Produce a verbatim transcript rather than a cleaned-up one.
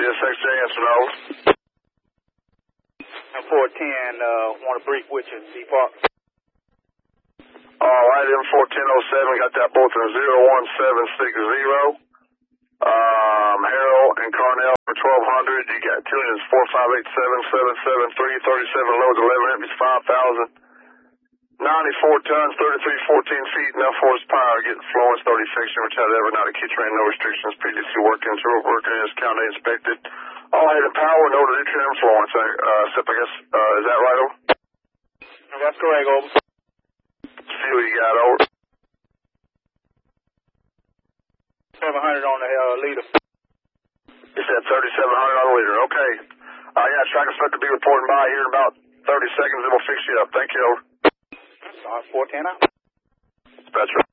S X J, answer no. four ten, uh, want to brief with you, Depot. Alright, M four ten oh seven, got that both in zero one seven six zero. Um, Harold and Carnell for twelve hundred. You got two units four five eight seven seven seven three, thirty-seven loads, eleven empties, five thousand. ninety-four tons, thirty-three fourteen feet, enough horsepower, getting Florence thirty fixture, which has every night of key train, no restrictions, P D C working, through working, is county inspected. All head and power, no to nutrient influence, uh, except I guess, uh, is that right, over? That's correct, over. See what you got, over. seven hundred on the uh, leader. You said thirty-seven hundred on the leader, okay. Uh, yeah, track inspector be reporting by here in about thirty seconds, and we'll fix you up. Thank you, over. All right, four ten out. Dispatcher.